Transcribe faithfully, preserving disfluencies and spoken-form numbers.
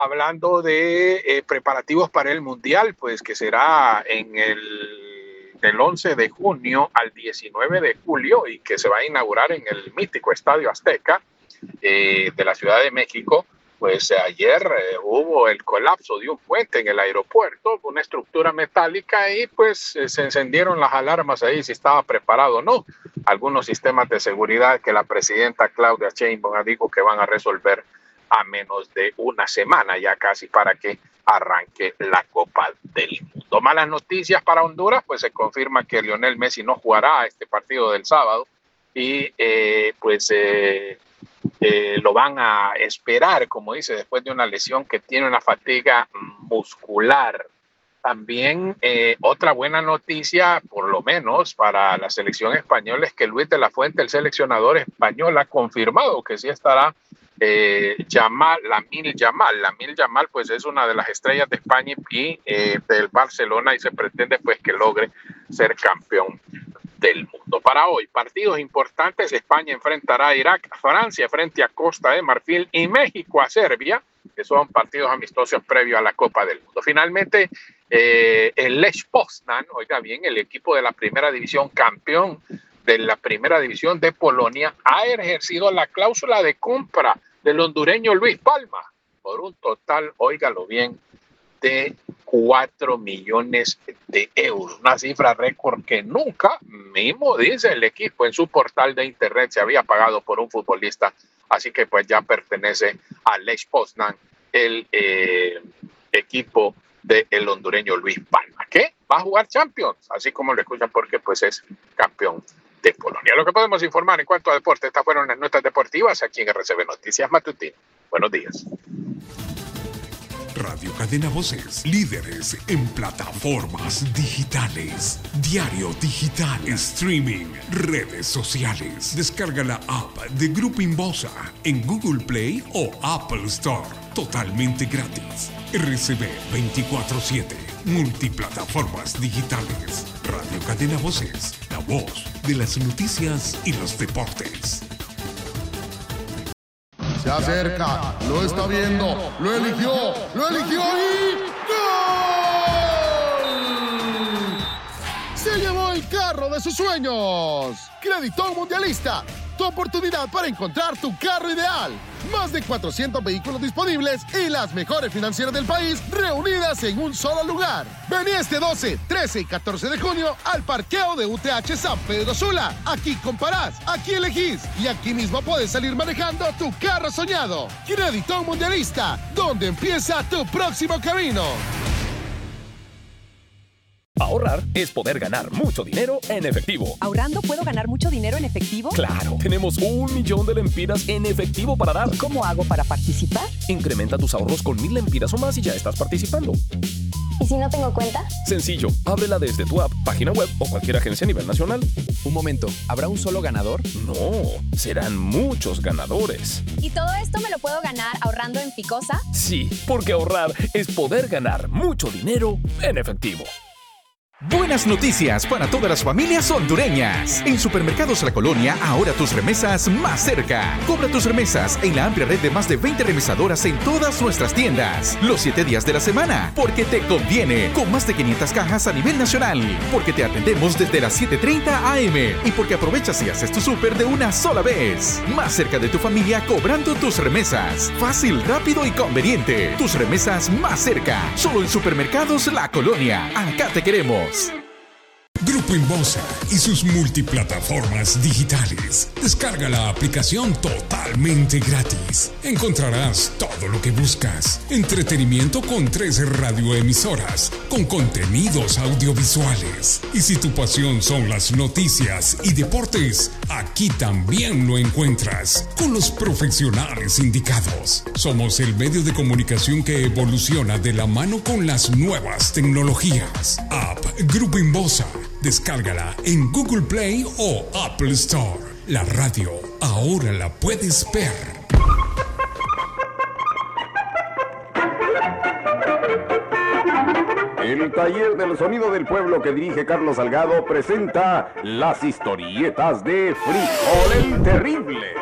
hablando de eh, preparativos para el Mundial, pues que será en el del once de junio al diecinueve de julio y que se va a inaugurar en el mítico Estadio Azteca eh, de la Ciudad de México. Pues ayer eh, hubo el colapso de un puente en el aeropuerto, una estructura metálica, y pues eh, se encendieron las alarmas ahí si estaba preparado o no. Algunos sistemas de seguridad que la presidenta Claudia Sheinbaum dijo que van a resolver a menos de una semana ya casi para que arranque la Copa del Mundo. Malas noticias para Honduras, pues se confirma que Lionel Messi no jugará este partido del sábado y eh, pues eh, eh, lo van a esperar, como dice, después de una lesión que tiene una fatiga muscular. También eh, otra buena noticia, por lo menos para la selección española, es que Luis de la Fuente, el seleccionador español, ha confirmado que sí estará Eh, Yamal, Lamine Yamal. Lamine Yamal pues es una de las estrellas de España y eh, del Barcelona, y se pretende pues que logre ser campeón del mundo. Para hoy, partidos importantes: España enfrentará a Irak, Francia frente a Costa de Marfil y México a Serbia, que son partidos amistosos previos a la Copa del Mundo. Finalmente, eh, el Lech Poznan, oiga bien, el equipo de la primera división, campeón de la primera división de Polonia, ha ejercido la cláusula de compra del hondureño Luis Palma por un total, óigalo bien, de cuatro millones de euros, una cifra récord que nunca, mismo dice el equipo en su portal de internet, se había pagado por un futbolista. Así que pues ya pertenece a Lech Poznan, el eh, equipo del hondureño Luis Palma, que va a jugar Champions, así como lo escuchan, porque pues es campeón de Polonia. Lo que podemos informar en cuanto a deporte, estas fueron las notas deportivas aquí en R C B Noticias Matutino. Buenos días. Radio Cadena Voces, líderes en plataformas digitales, diario digital, streaming, redes sociales. Descarga la app de Grupo Inbosa en Google Play o Apple Store, totalmente gratis. R C B veinticuatro siete, multiplataformas digitales. Radio Cadena Voces, la voz de las noticias y los deportes. Se acerca, lo está viendo, lo eligió, lo eligió y ¡gol! Se llevó el carro de sus sueños. Crédito Mundialista, tu oportunidad para encontrar tu carro ideal. Más de cuatrocientos vehículos disponibles y las mejores financieras del país reunidas en un solo lugar. Vení este doce, trece y catorce de junio al parqueo de U T H San Pedro Sula. Aquí comparás, aquí elegís y aquí mismo puedes salir manejando tu carro soñado. Crédito Mundialista, donde empieza tu próximo camino. Ahorrar es poder ganar mucho dinero en efectivo. ¿Ahorrando puedo ganar mucho dinero en efectivo? ¡Claro! Tenemos un millón de lempiras en efectivo para dar. ¿Cómo hago para participar? Incrementa tus ahorros con mil lempiras o más y ya estás participando. ¿Y si no tengo cuenta? Sencillo, ábrela desde tu app, página web o cualquier agencia a nivel nacional. Un momento, ¿habrá un solo ganador? No, serán muchos ganadores. ¿Y todo esto me lo puedo ganar ahorrando en Ficosa? Sí, porque ahorrar es poder ganar mucho dinero en efectivo. Buenas noticias para todas las familias hondureñas. En Supermercados La Colonia, ahora tus remesas más cerca. Cobra tus remesas en la amplia red de más de veinte remesadoras en todas nuestras tiendas. Los siete días de la semana, porque te conviene. Con más de quinientas cajas a nivel nacional. Porque te atendemos desde las siete treinta a eme. Y porque aprovechas y haces tu súper de una sola vez. Más cerca de tu familia cobrando tus remesas. Fácil, rápido y conveniente. Tus remesas más cerca. Solo en Supermercados La Colonia. Acá te queremos. Grupo Inbosa y sus multiplataformas digitales. Descarga la aplicación totalmente gratis. Encontrarás todo lo que buscas. Entretenimiento con tres radioemisoras, con contenidos audiovisuales. Y si tu pasión son las noticias y deportes, aquí también lo encuentras, con los profesionales indicados. Somos el medio de comunicación que evoluciona de la mano con las nuevas tecnologías. App Grupo Inbosa. Descárgala en Google Play o Apple Store. La radio ahora la puedes ver. El taller del sonido del pueblo que dirige Carlos Salgado presenta las historietas de Frijol el Terrible.